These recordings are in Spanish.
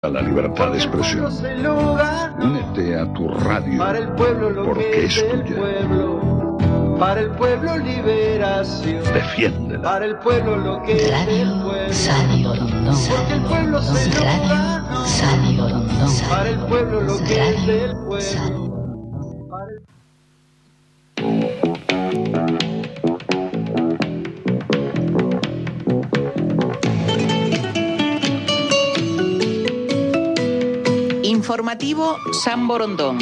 A la libertad de expresión. Únete a tu radio, para el pueblo lo porque que es del tuya. Pueblo, para el pueblo liberación. Defiéndela. Para el pueblo lo que es del pueblo. Sani Orondón. Porque el pueblo se lo ganó. Sani Orondón. Para el pueblo lo que es del pueblo. Informativo San Borondón.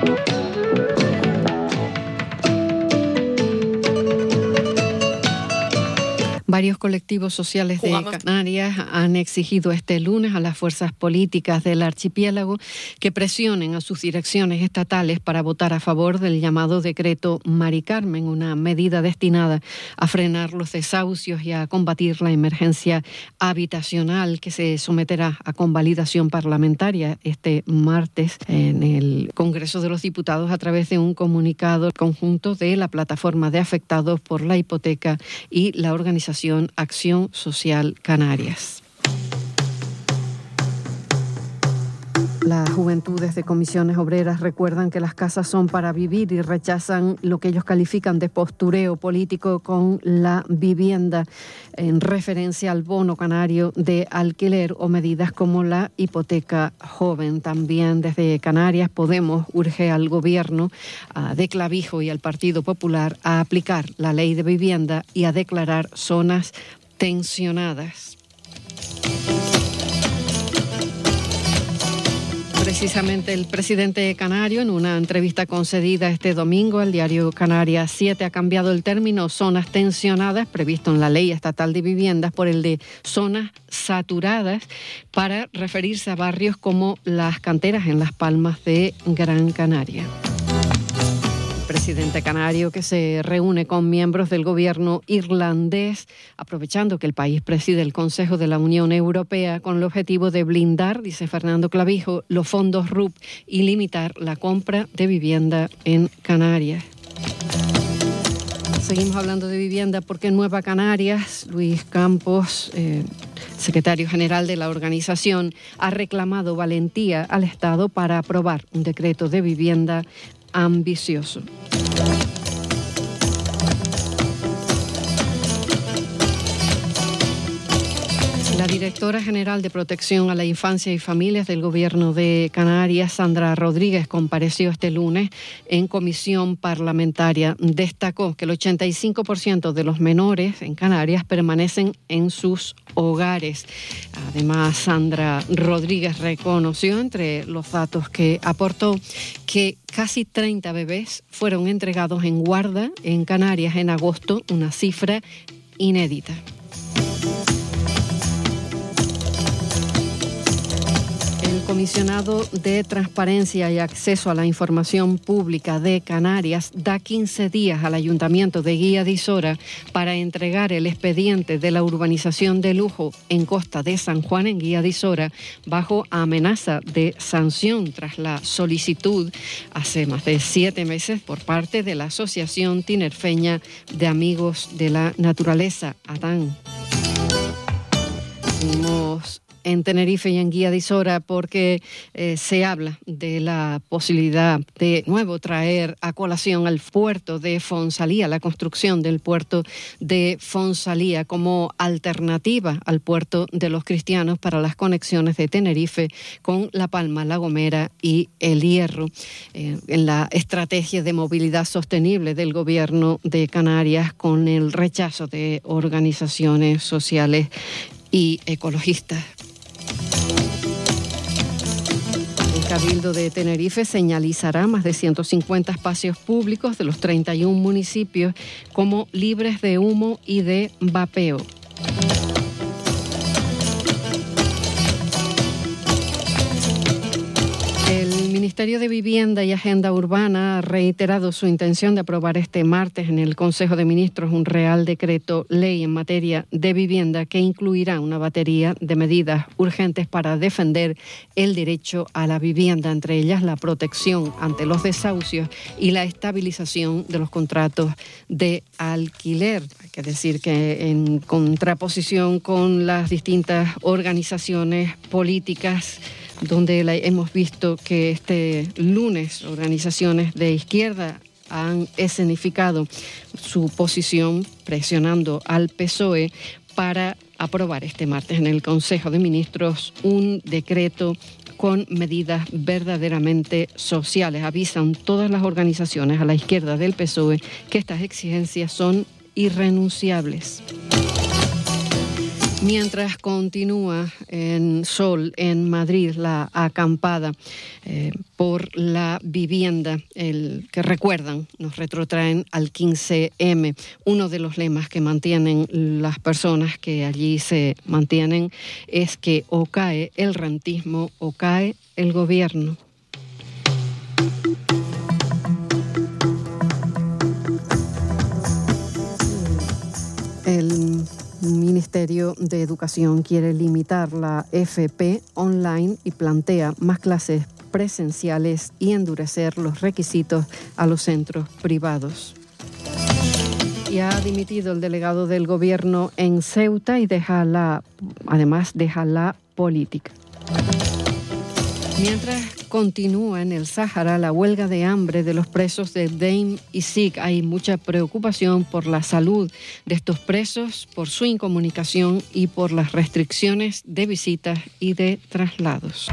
Varios colectivos sociales de Canarias han exigido este lunes a las fuerzas políticas del archipiélago que presionen a sus direcciones estatales para votar a favor del llamado decreto Mari Carmen, una medida destinada a frenar los desahucios y a combatir la emergencia habitacional que se someterá a convalidación parlamentaria este martes en el Congreso de los Diputados a través de un comunicado conjunto de la Plataforma de Afectados por la Hipoteca y la organización Acción Social Canarias. Las juventudes de comisiones obreras recuerdan que las casas son para vivir y rechazan lo que ellos califican de postureo político con la vivienda en referencia al bono canario de alquiler o medidas como la hipoteca joven. También desde Canarias Podemos urge al gobierno de Clavijo y al Partido Popular a aplicar la ley de vivienda y a declarar zonas tensionadas. Precisamente el presidente canario, en una entrevista concedida este domingo al diario Canarias 7, ha cambiado el término zonas tensionadas, previsto en la Ley Estatal de Viviendas, por el de zonas saturadas, para referirse a barrios como Las Canteras en Las Palmas de Gran Canaria. Presidente canario que se reúne con miembros del gobierno irlandés, aprovechando que el país preside el Consejo de la Unión Europea con el objetivo de blindar, dice Fernando Clavijo, los fondos RUP y limitar la compra de vivienda en Canarias. Seguimos hablando de vivienda porque en Nueva Canarias, Luis Campos, secretario general de la organización, ha reclamado valentía al Estado para aprobar un decreto de vivienda ambicioso. La directora general de Protección a la Infancia y Familias del Gobierno de Canarias, Sandra Rodríguez, compareció este lunes en comisión parlamentaria. Destacó que el 85% de los menores en Canarias permanecen en sus hogares. Además, Sandra Rodríguez reconoció, entre los datos que aportó, que casi 30 bebés fueron entregados en guarda en Canarias en agosto, una cifra inédita. El comisionado de Transparencia y Acceso a la Información Pública de Canarias da 15 días al Ayuntamiento de Guía de Isora para entregar el expediente de la urbanización de lujo en Costa de San Juan, en Guía de Isora, bajo amenaza de sanción tras la solicitud hace más de 7 meses por parte de la Asociación Tinerfeña de Amigos de la Naturaleza, ATAN. Seguimos en Tenerife y en Guía de Isora porque se habla de la posibilidad de nuevo traer a colación al puerto de Fonsalía, la construcción del puerto de Fonsalía como alternativa al puerto de los Cristianos para las conexiones de Tenerife con La Palma, La Gomera y El Hierro. En la estrategia de movilidad sostenible del Gobierno de Canarias, con el rechazo de organizaciones sociales y ecologistas. El Cabildo de Tenerife señalizará más de 150 espacios públicos de los 31 municipios como libres de humo y de vapeo. El Ministerio de Vivienda y Agenda Urbana ha reiterado su intención de aprobar este martes en el Consejo de Ministros un Real Decreto Ley en materia de vivienda que incluirá una batería de medidas urgentes para defender el derecho a la vivienda, entre ellas la protección ante los desahucios y la estabilización de los contratos de alquiler. Hay que decir que en contraposición con las distintas organizaciones políticas donde hemos visto que este lunes organizaciones de izquierda han escenificado su posición presionando al PSOE para aprobar este martes en el Consejo de Ministros un decreto con medidas verdaderamente sociales. Avisan todas las organizaciones a la izquierda del PSOE que estas exigencias son irrenunciables. Mientras continúa en Sol, en Madrid, la acampada por la vivienda, el que recuerdan, nos retrotraen al 15M. Uno de los lemas que mantienen las personas que allí se mantienen es que o cae el rentismo o cae el gobierno. El Ministerio de Educación quiere limitar la FP online y plantea más clases presenciales y endurecer los requisitos a los centros privados. Y ha dimitido el delegado del gobierno en Ceuta y además deja la política. Mientras continúa en el Sáhara la huelga de hambre de los presos de Deim y Sig, hay mucha preocupación por la salud de estos presos, por su incomunicación y por las restricciones de visitas y de traslados.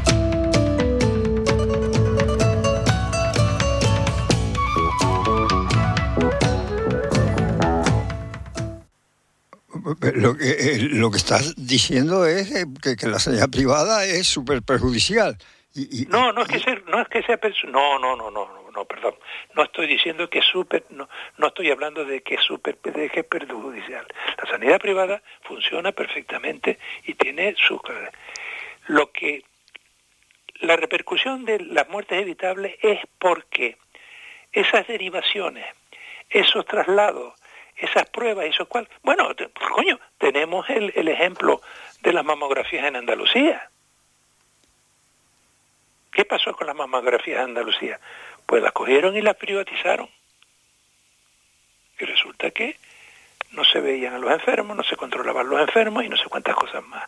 Lo que estás diciendo es que la sanidad privada es súper perjudicial. No estoy diciendo que es no estoy hablando de que es perjudicial. La sanidad privada funciona perfectamente y tiene la repercusión de las muertes evitables es porque esas derivaciones, esos traslados, esas pruebas, tenemos el ejemplo de las mamografías en Andalucía. ¿Qué pasó con las mamografías en Andalucía? Pues las cogieron y las privatizaron. Y resulta que no se veían a los enfermos, no se controlaban los enfermos y no sé cuántas cosas más.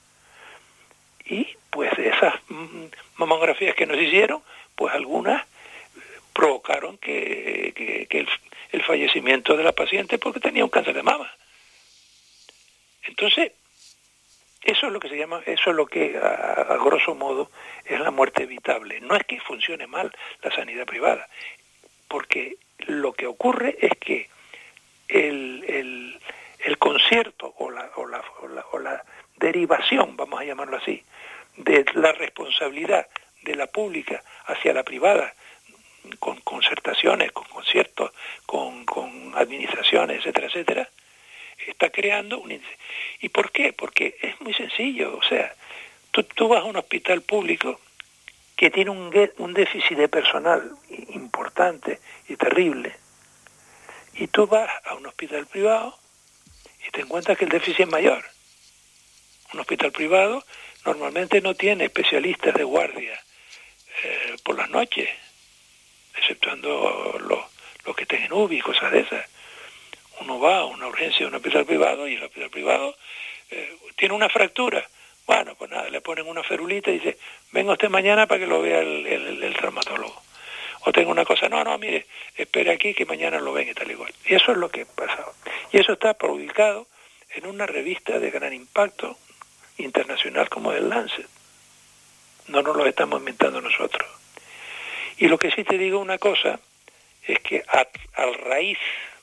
Y pues esas mamografías que nos hicieron, pues algunas provocaron que el fallecimiento de la paciente porque tenía un cáncer de mama. Entonces, eso es lo que a grosso modo es la muerte evitable. No es que funcione mal la sanidad privada, porque lo que ocurre es que el concierto o la derivación, vamos a llamarlo así, de la responsabilidad de la pública hacia la privada, con concertaciones, con conciertos, con administraciones, etcétera, etcétera, está creando un índice. ¿Y por qué? Porque es muy sencillo. O sea, tú vas a un hospital público que tiene un déficit de personal importante y terrible, y tú vas a un hospital privado y te encuentras que el déficit es mayor. Un hospital privado normalmente no tiene especialistas de guardia por las noches, exceptuando los que estén en UBI y cosas de esas. Uno va a una urgencia de un hospital privado y el hospital privado tiene una fractura. Bueno, pues nada, le ponen una ferulita y dice, venga usted mañana para que lo vea el traumatólogo. O tengo una cosa, no, mire, espere aquí que mañana lo ven y tal igual. Y eso es lo que pasaba. Y eso está publicado en una revista de gran impacto internacional como el Lancet. No nos lo estamos inventando nosotros. Y lo que sí te digo una cosa, es que a raíz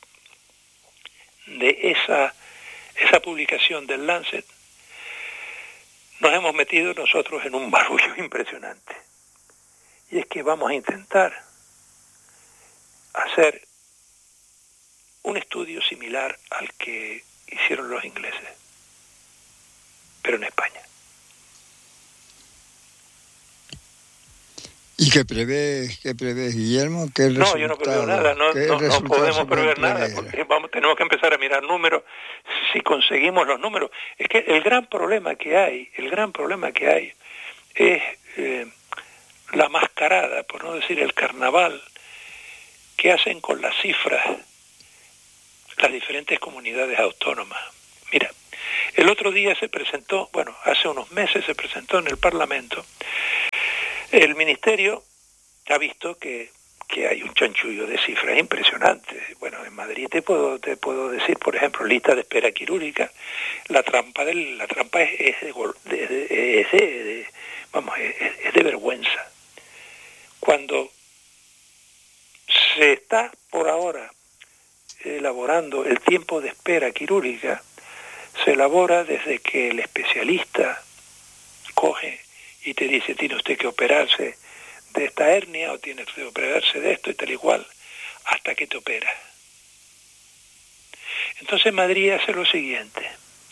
de esa publicación del Lancet, nos hemos metido nosotros en un barullo impresionante. Y es que vamos a intentar hacer un estudio similar al que hicieron los ingleses, pero en España. ¿Y qué prevés, Guillermo? No, yo no preveo nada, no podemos prever nada, porque tenemos que empezar a mirar números, si conseguimos los números. Es que el gran problema que hay es la mascarada, por no decir el carnaval, que hacen con las cifras las diferentes comunidades autónomas. Mira, el otro día hace unos meses se presentó en el Parlamento El Ministerio ha visto que hay un chanchullo de cifras impresionantes. Bueno, en Madrid te puedo decir, por ejemplo, lista de espera quirúrgica. La trampa es de vergüenza. Cuando se está por ahora elaborando el tiempo de espera quirúrgica, se elabora desde que el especialista coge y te dice: tiene usted que operarse de esta hernia o tiene que operarse de esto y tal y cual, hasta que te opera. Entonces Madrid hace lo siguiente: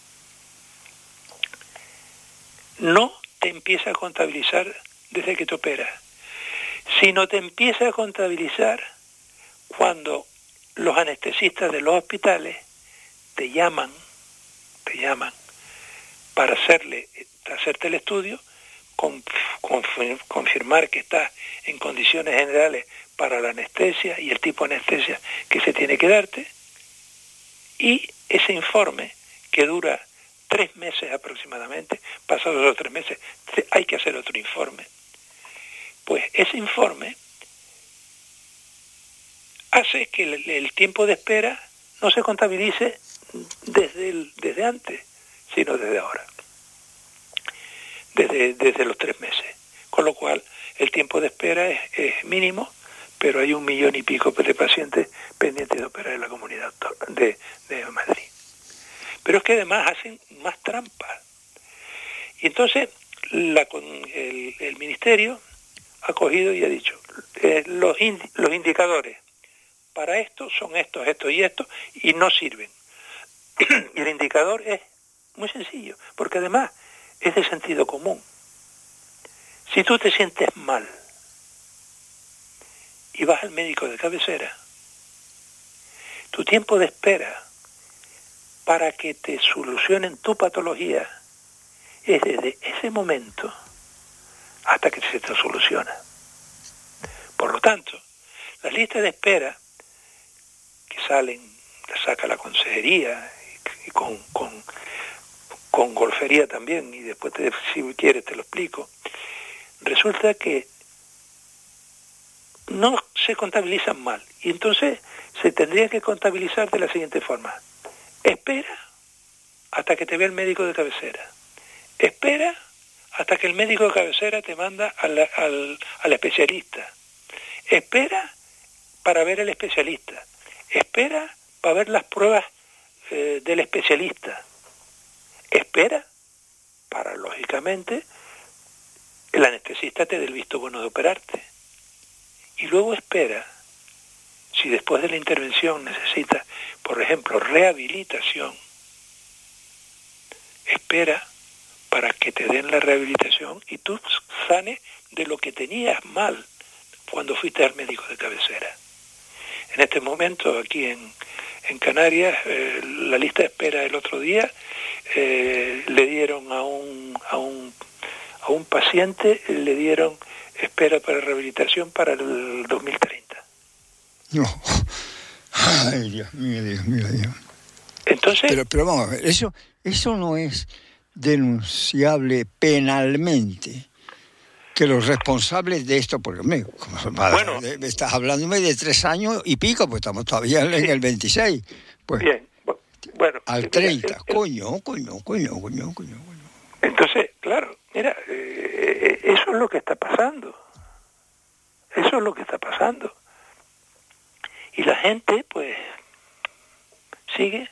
no te empieza a contabilizar desde que te opera, sino te empieza a contabilizar cuando los anestesistas de los hospitales te llaman para hacerte el estudio, confirmar que estás en condiciones generales para la anestesia y el tipo de anestesia que se tiene que darte, y ese informe, que dura 3 meses aproximadamente, pasados los 3 meses hay que hacer otro informe, pues ese informe hace que el tiempo de espera no se contabilice desde antes, sino desde ahora, desde los 3 meses. Con lo cual, el tiempo de espera es mínimo, pero hay 1 millón y pico de pacientes pendientes de operar en la comunidad de Madrid. Pero es que además hacen más trampas. Y entonces, el Ministerio ha cogido y ha dicho: los indicadores para esto son estos y estos, y no sirven. Y el indicador es muy sencillo, porque además es de sentido común. Si tú te sientes mal y vas al médico de cabecera, tu tiempo de espera para que te solucionen tu patología es desde ese momento hasta que se te soluciona. Por lo tanto, las listas de espera que salen, las saca la consejería, y con golfería también, y después si quieres te lo explico, resulta que no se contabilizan mal, y entonces se tendría que contabilizar de la siguiente forma: espera hasta que te vea el médico de cabecera, espera hasta que el médico de cabecera te manda al especialista, espera para ver al especialista, espera para ver las pruebas del especialista, espera para, lógicamente, el anestesista te dé el visto bueno de operarte, y luego espera, si después de la intervención necesitas, por ejemplo, rehabilitación, espera para que te den la rehabilitación y tú sanes de lo que tenías mal cuando fuiste al médico de cabecera. En este momento, aquí en Canarias, la lista de espera el otro día, le dieron a un paciente, le dieron espera para rehabilitación para el 2030. No. Ay, Dios mío, Dios mío, Dios. Entonces, pero vamos a ver, eso no es denunciable penalmente. Que los responsables de esto, porque bueno, estás hablándome de 3 años y pico, pues estamos todavía en el 26. Pues, bien, bueno. Al 30, coño. Entonces, claro, mira, eso es lo que está pasando. Eso es lo que está pasando. Y la gente, pues, sigue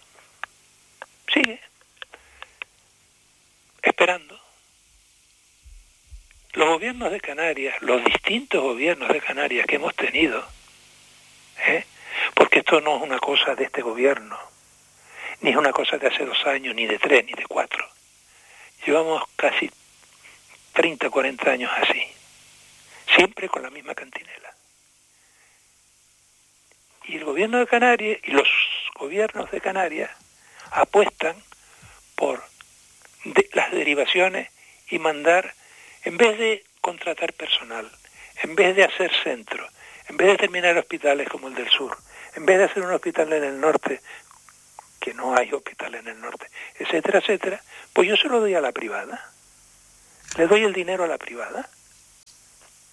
esperando. Los gobiernos de Canarias, los distintos gobiernos de Canarias que hemos tenido, porque esto no es una cosa de este gobierno, ni es una cosa de hace 2 años, ni de 3, ni de 4. Llevamos casi 30, 40 años así, siempre con la misma cantinela. Y el gobierno de Canarias y los gobiernos de Canarias apuestan por las derivaciones y mandar, en vez de contratar personal, en vez de hacer centros, en vez de terminar hospitales como el del sur, en vez de hacer un hospital en el norte, que no hay hospital en el norte, etcétera, etcétera, pues yo se lo doy a la privada. Le doy el dinero a la privada.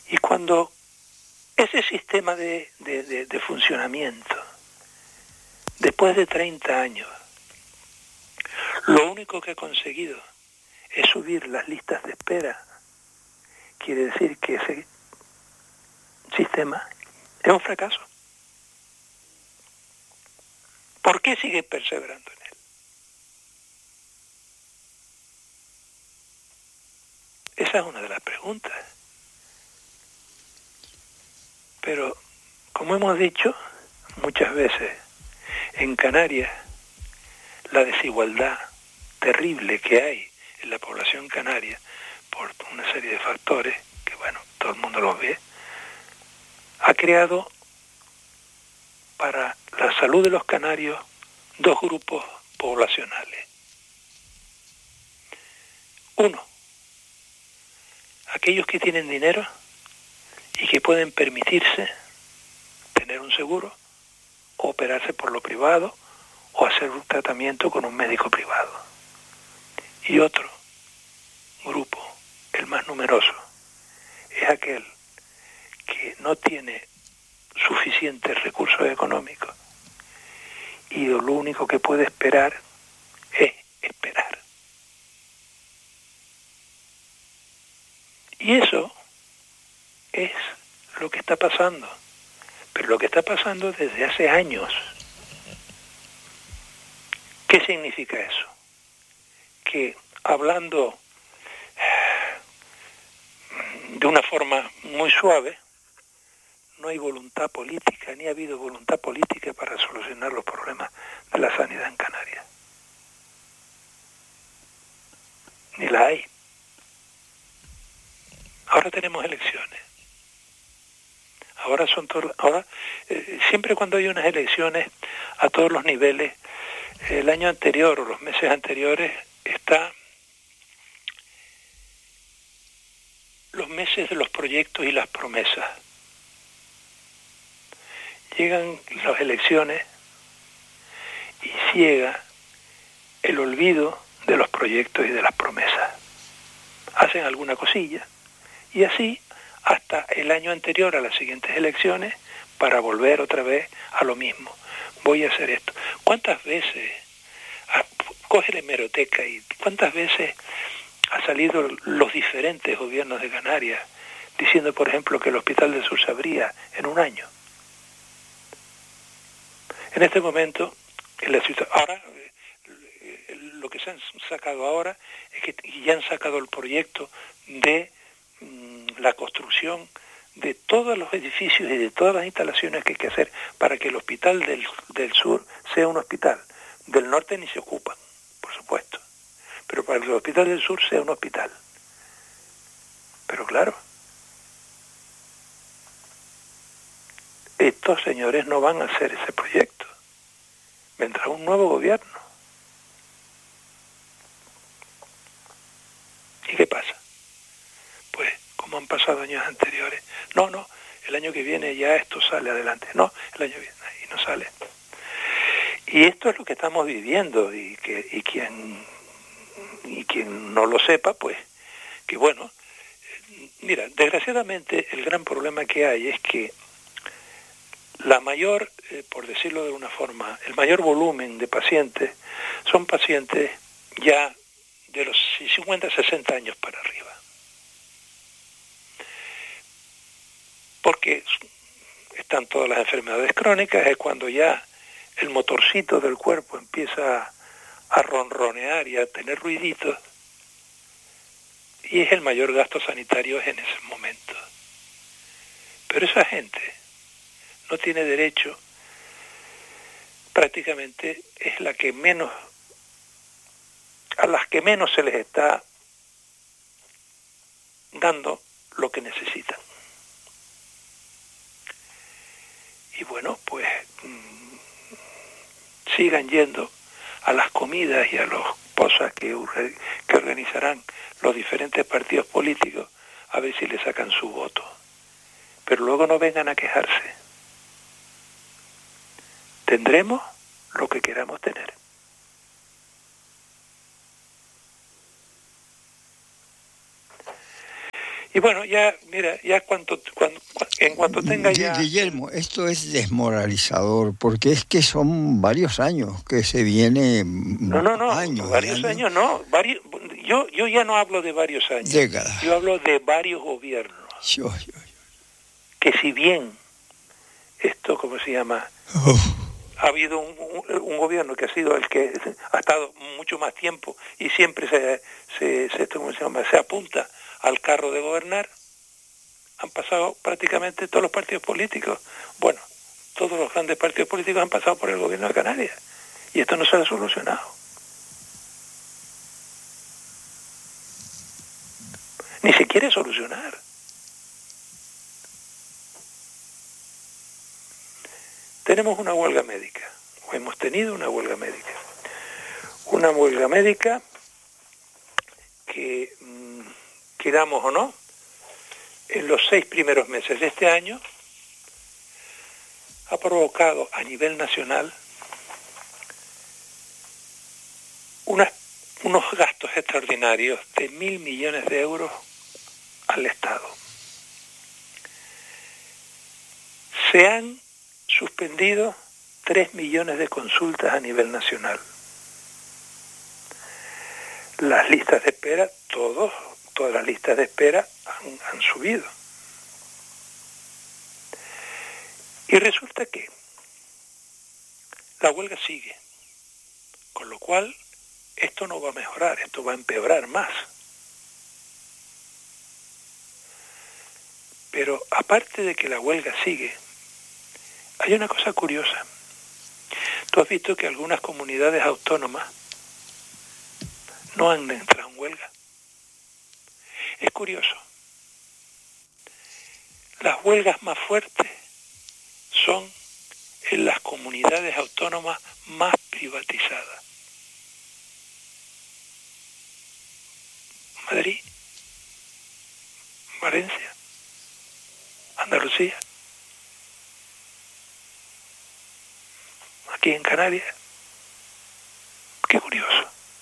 Y cuando ese sistema de funcionamiento, después de 30 años, lo único que ha conseguido es subir las listas de espera, quiere decir que ese sistema es un fracaso. ¿Por qué sigue perseverando en él? Esa es una de las preguntas. Pero, como hemos dicho muchas veces, en Canarias, la desigualdad terrible que hay en la población canaria, por una serie de factores, que bueno, todo el mundo los ve, ha creado para la salud de los canarios dos grupos poblacionales. Uno, aquellos que tienen dinero y que pueden permitirse tener un seguro, o operarse por lo privado, o hacer un tratamiento con un médico privado. Y otro grupo, el más numeroso, es aquel que no tiene suficientes recursos económicos y lo único que puede esperar es esperar. Y eso es lo que está pasando, pero lo que está pasando desde hace años. ¿Qué significa eso? Que hablando de una forma muy suave, no hay voluntad política, ni ha habido voluntad política para solucionar los problemas de la sanidad en Canarias. Ni la hay. Ahora tenemos elecciones. Siempre cuando hay unas elecciones a todos los niveles, el año anterior o los meses anteriores está los meses de los proyectos y las promesas. Llegan las elecciones y ciega el olvido de los proyectos y de las promesas. Hacen alguna cosilla y así hasta el año anterior a las siguientes elecciones para volver otra vez a lo mismo. Voy a hacer esto. ¿Cuántas veces, coge la hemeroteca y cuántas veces ha salido los diferentes gobiernos de Canarias diciendo, por ejemplo, que el Hospital del Sur se abría en un año? En este momento, en la situación, ahora, lo que se han sacado ahora es que ya han sacado el proyecto de la construcción de todos los edificios y de todas las instalaciones que hay que hacer para que el Hospital del Sur sea un hospital. Del norte ni se ocupan, por supuesto, pero para que el Hospital del Sur sea un hospital. Pero claro, estos señores no van a hacer ese proyecto. Vendrá un nuevo gobierno. ¿Y qué pasa? Pues, como han pasado años anteriores, no, el año que viene ya esto sale adelante. No, el año que viene y no sale. Y esto es lo que estamos viviendo y quien no lo sepa, pues, que bueno, mira, desgraciadamente el gran problema que hay es que la mayor, por decirlo de alguna forma, el mayor volumen de pacientes son pacientes ya de los 50, 60 años para arriba. Porque están todas las enfermedades crónicas, es cuando ya el motorcito del cuerpo empieza a ronronear y a tener ruiditos, y es el mayor gasto sanitario en ese momento. Pero esa gente no tiene derecho, prácticamente es la que menos, a las que menos se les está dando lo que necesitan. Y bueno, pues sigan yendo a las comidas y a las cosas que organizarán los diferentes partidos políticos a ver si le sacan su voto. Pero luego no vengan a quejarse. Tendremos lo que queramos tener. Y bueno, ya, mira, ya en cuanto tenga ya... Guillermo, esto es desmoralizador, porque es que son varios años que se viene... No, varios años no. Yo ya no hablo de varios años. Décadas. Yo hablo de varios gobiernos. Yo. Que si bien esto, ¿cómo se llama? Ha habido un gobierno que ha sido el que ha estado mucho más tiempo y siempre se apunta al carro de gobernar. Han pasado prácticamente todos los partidos políticos. Bueno, todos los grandes partidos políticos han pasado por el gobierno de Canarias. Y esto no se ha solucionado. Ni se quiere solucionar. Tenemos una huelga médica, o hemos tenido una huelga médica. Una huelga médica que, queramos o no, en los 6 primeros meses de este año ha provocado a nivel nacional unos gastos extraordinarios de 1.000 millones de euros al Estado. Se han suspendido 3 millones de consultas a nivel nacional. Las listas de espera, todas las listas de espera han subido. Y resulta que la huelga sigue, con lo cual esto no va a mejorar, esto va a empeorar más. Pero aparte de que la huelga sigue, hay una cosa curiosa. Tú has visto que algunas comunidades autónomas no han entrado en huelga. Es curioso. Las huelgas más fuertes son en las comunidades autónomas más privatizadas. Madrid, Valencia, Andalucía. Aquí en Canarias. Qué curioso.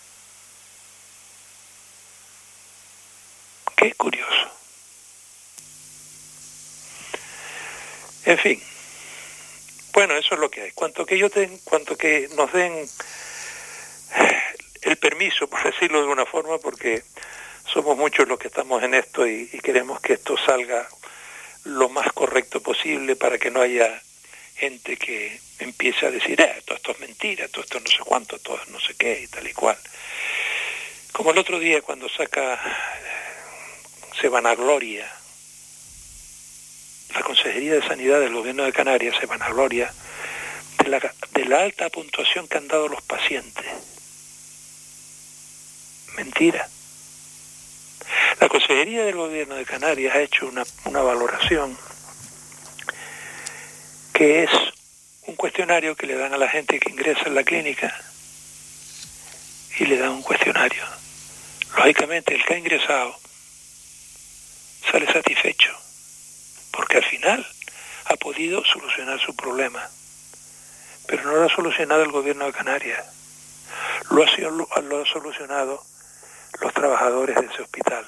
Qué curioso. En fin. Bueno, eso es lo que hay. Cuanto que nos den el permiso, por decirlo de una forma, porque somos muchos los que estamos en esto y queremos que esto salga lo más correcto posible para que no haya gente que empiece a decir, todo esto es mentira, todo esto no sé cuánto, todo no sé qué y tal y cual. Como el otro día cuando se vanagloria la Consejería de Sanidad del Gobierno de Canarias, se vanagloria de la alta puntuación que han dado los pacientes. Mentira. La Consejería del Gobierno de Canarias ha hecho una valoración que es un cuestionario que le dan a la gente que ingresa en la clínica y le dan un cuestionario. Lógicamente el que ha ingresado sale satisfecho porque al final ha podido solucionar su problema, pero no lo ha solucionado el Gobierno de Canarias, lo ha solucionado los trabajadores de ese hospital.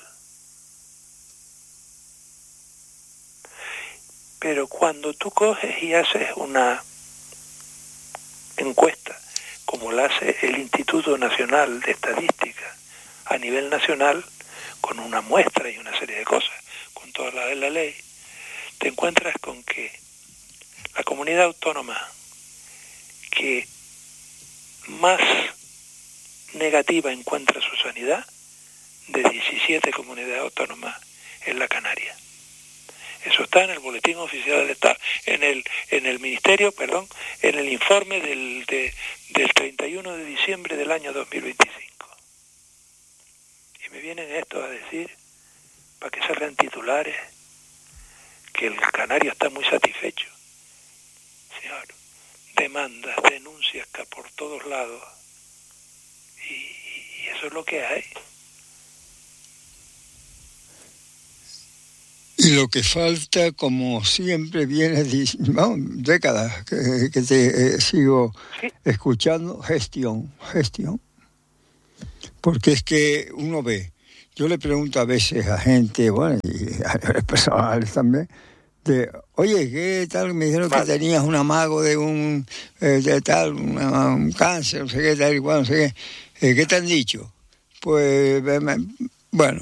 Pero cuando tú coges y haces una encuesta, como la hace el Instituto Nacional de Estadística a nivel nacional, con una muestra y una serie de cosas, con toda la de la ley, te encuentras con que la comunidad autónoma que más negativa encuentra su sanidad, de 17 comunidades autónomas, es la Canaria. Eso está en el Boletín Oficial del Estado, en el Ministerio, en el informe del 31 de diciembre del año 2025. Y me vienen estos a decir, para que salgan titulares, que el canario está muy satisfecho. Señor, demandas, denuncias que por todos lados. Y eso es lo que hay. Y lo que falta, como siempre viene, décadas que te sigo escuchando, gestión. Porque es que uno ve yo le pregunto a veces a gente, bueno, y a personales también, oye, ¿qué tal? Me dijeron que tenías un amago de un cáncer, no sé qué, tal y cual, no sé qué. ¿Qué te han dicho? Pues, bueno,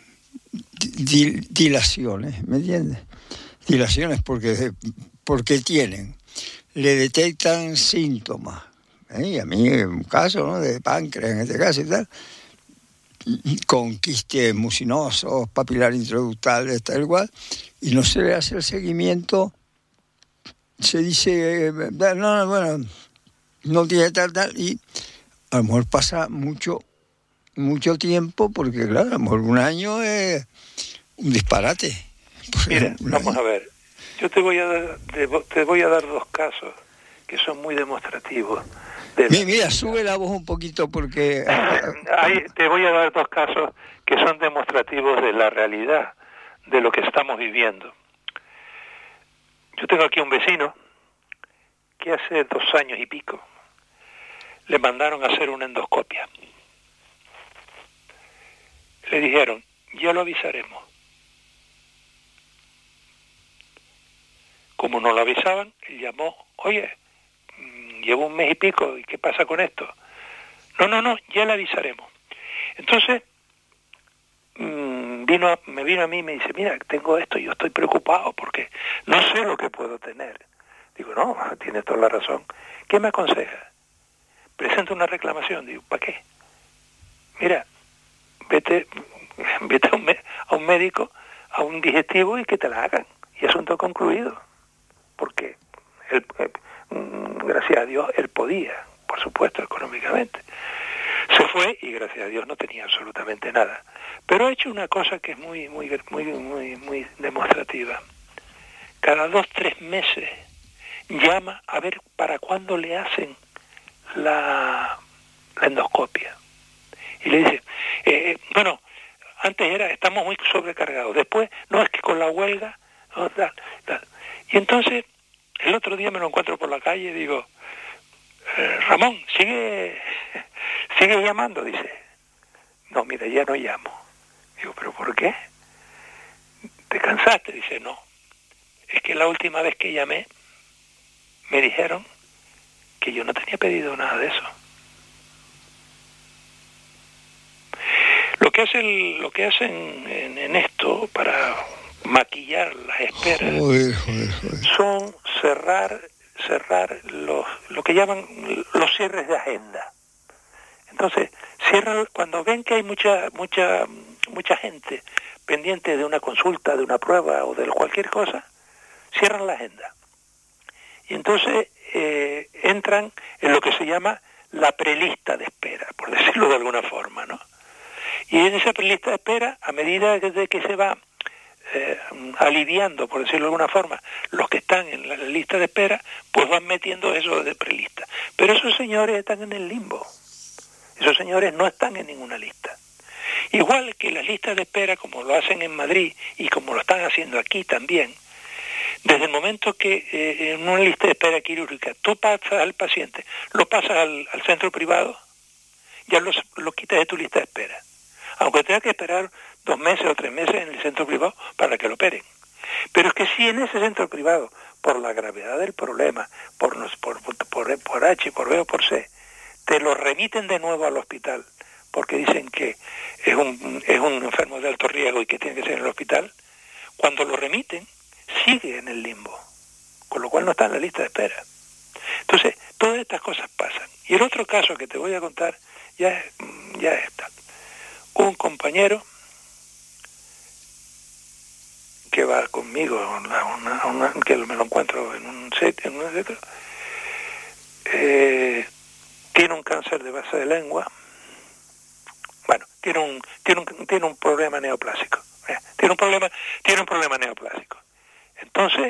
dilaciones, ¿me entiendes? Dilaciones porque le detectan síntomas. Y a mí, un caso, ¿no?, de páncreas, en este caso y tal, con quistes mucinosos, papilar intraductal, tal igual, y no se le hace el seguimiento. Se dice, no, bueno, no tiene tal, y a lo mejor pasa mucho tiempo, porque claro, a lo mejor un año es un disparate. Mira, vamos a ver, yo te voy a dar dos casos que son muy demostrativos. Mira, sube la voz un poquito porque... Te voy a dar dos casos que son demostrativos de la realidad, de lo que estamos viviendo. Yo tengo aquí un vecino que hace 2 años y pico le mandaron a hacer una endoscopia. Le dijeron, ya lo avisaremos. Como no lo avisaban, él llamó, oye, llevo 1 mes y pico, ¿y qué pasa con esto? No, ya le avisaremos. Entonces, me vino a mí y me dice, mira, tengo esto, yo estoy preocupado porque no sé lo que puedo tener. Digo, no, tienes toda la razón. ¿Qué me aconseja? Presento una reclamación. Digo, ¿para qué? Mira, vete a un médico, a un digestivo y que te la hagan. Y asunto concluido. Porque gracias a Dios él podía, por supuesto, económicamente. Se fue y gracias a Dios no tenía absolutamente nada. Pero ha hecho una cosa que es muy demostrativa. Cada 2-3 meses llama a ver para cuándo le hacen la endoscopia. Y le dice, bueno, antes estamos muy sobrecargados, después, no, es que con la huelga, no, tal. Y entonces, el otro día me lo encuentro por la calle y digo, Ramón, sigue llamando, dice. No, mira, ya no llamo. Digo, ¿pero por qué? ¿Te cansaste? Dice, no. Es que la última vez que llamé, me dijeron que yo no tenía pedido nada de eso. Lo que hacen en esto para maquillar las esperas son cerrar lo que llaman los cierres de agenda. Entonces, cierran cuando ven que hay mucha gente pendiente de una consulta, de una prueba o de cualquier cosa, cierran la agenda. Y entonces entran en lo que se llama la prelista de espera, por decirlo de alguna forma, ¿no? Y en esa prelista de espera, a medida de que se va aliviando, por decirlo de alguna forma, los que están en la lista de espera, pues van metiendo eso de prelista. Pero esos señores están en el limbo. Esos señores no están en ninguna lista. Igual que las listas de espera, como lo hacen en Madrid y como lo están haciendo aquí también, desde el momento que en una lista de espera quirúrgica tú pasas al paciente, lo pasas al centro privado, ya lo quitas de tu lista de espera. Aunque tenga que esperar 2 meses o 3 meses en el centro privado para que lo operen. Pero es que si en ese centro privado, por la gravedad del problema, por H, por B o por C, te lo remiten de nuevo al hospital, porque dicen que es un enfermo de alto riesgo y que tiene que ser en el hospital, cuando lo remiten, sigue en el limbo, con lo cual no está en la lista de espera. Entonces, todas estas cosas pasan. Y el otro caso que te voy a contar ya está. Un compañero que va conmigo que me lo encuentro en un centro, tiene un cáncer de base de lengua. Bueno, tiene un problema neoplásico. Tiene un problema neoplásico. Entonces,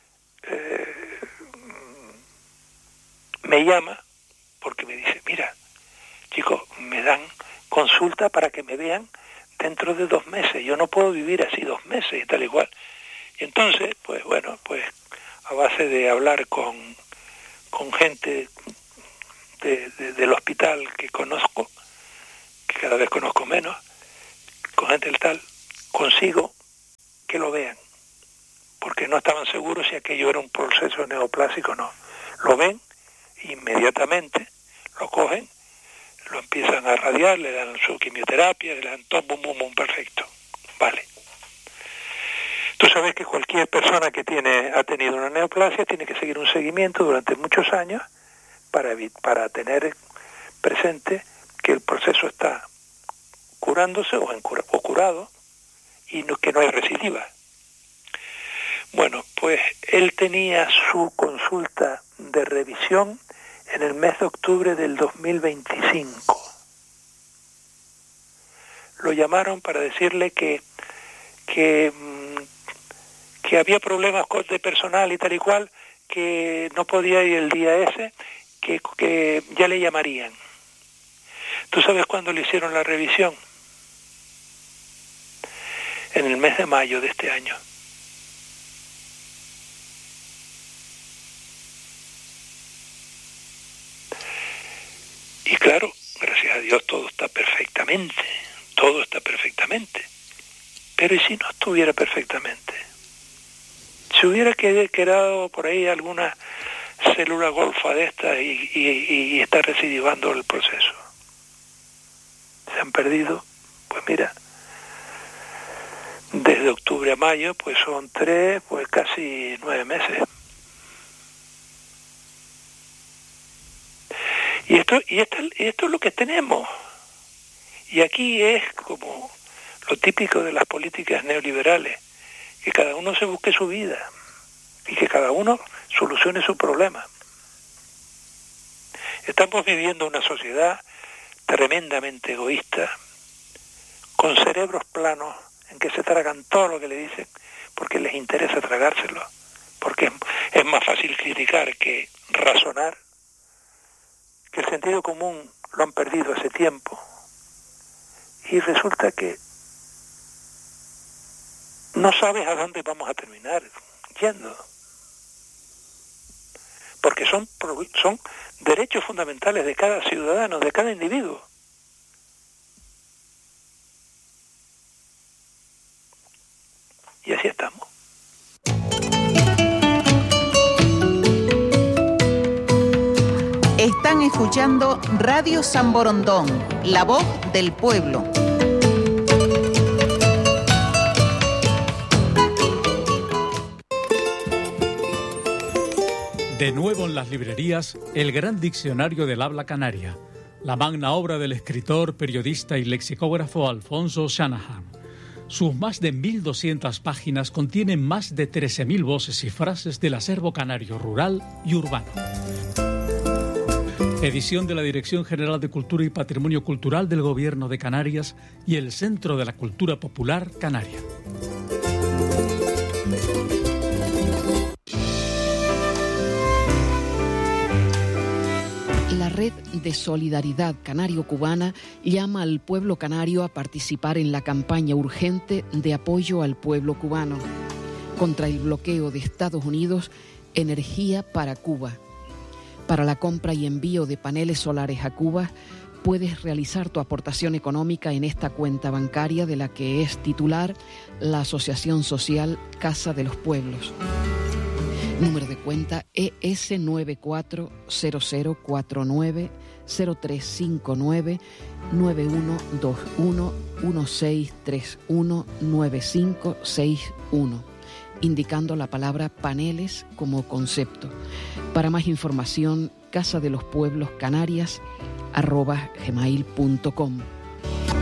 me llama porque me dice, mira, chicos, me dan consulta para que me vean dentro de 2 meses. Yo no puedo vivir así 2 meses y tal igual. Y entonces, pues bueno, pues a base de hablar con gente del hospital que conozco, que cada vez conozco menos, con gente del tal, consigo que lo vean, porque no estaban seguros si aquello era un proceso neoplásico o no. Lo ven, inmediatamente lo cogen, lo empiezan a radiar, le dan su quimioterapia, le dan todo, bum, perfecto. Vale. Tú sabes que cualquier persona que ha tenido una neoplasia tiene que seguir un seguimiento durante muchos años para tener presente que el proceso está curándose o curado y que no hay recidiva. Bueno, pues él tenía su consulta de revisión en el mes de octubre del 2025. Lo llamaron para decirle que había problemas de personal y tal y cual, que no podía ir el día ese, que ya le llamarían. ¿Tú sabes cuándo le hicieron la revisión? En el mes de mayo de este año. Y claro, gracias a Dios todo está perfectamente. Pero ¿y si no estuviera perfectamente? Si hubiera quedado por ahí alguna célula golfa de esta y está recidivando el proceso. Se han perdido, pues mira, desde octubre a mayo, pues son casi 9 meses. Y esto es lo que tenemos. Y aquí es como lo típico de las políticas neoliberales, que cada uno se busque su vida y que cada uno solucione su problema. Estamos viviendo una sociedad tremendamente egoísta, con cerebros planos en que se tragan todo lo que le dicen porque les interesa tragárselo, porque es más fácil criticar que razonar, que el sentido común lo han perdido hace tiempo, y resulta que no sabes a dónde vamos a terminar yendo, porque son derechos fundamentales de cada ciudadano, de cada individuo. Y así estamos. Están escuchando Radio San Borondón, la voz del pueblo. De nuevo en las librerías, el gran diccionario del habla canaria, la magna obra del escritor, periodista y lexicógrafo Alfonso Shanahan. Sus más de 1.200 páginas contienen más de 13.000 voces y frases del acervo canario rural y urbano. Edición de la Dirección General de Cultura y Patrimonio Cultural del Gobierno de Canarias y el Centro de la Cultura Popular Canaria. La Red de Solidaridad Canario-Cubana llama al pueblo canario a participar en la campaña urgente de apoyo al pueblo cubano contra el bloqueo de Estados Unidos, Energía para Cuba. Para la compra y envío de paneles solares a Cuba, puedes realizar tu aportación económica en esta cuenta bancaria de la que es titular la Asociación Social Casa de los Pueblos. Número de cuenta ES 9400490359 9121 1631 9561, indicando la palabra paneles como concepto. Para más información, casadelospuebloscanarias@gmail.com.